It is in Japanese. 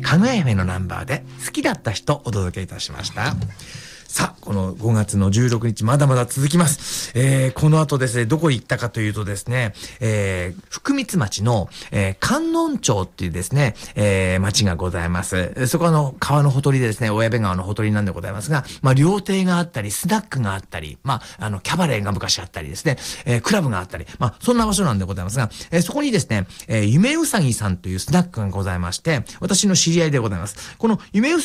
かぐや姫のナンバーで好きだった人お届けいたしました。さあ、この5月の16日まだまだ続きます。この後ですね、どこ行ったかというとですね、福光町の、観音町っていうですね、町がございます。そこは川のほとりでですね、親部川のほとりなんでございますが、料亭があったり、スナックがあったり、キャバレーが昔あったりですね、クラブがあったり、そんな場所なんでございますが、そこにですね、夢うさぎさんというスナックがございまして、私の知り合いでございます。この夢う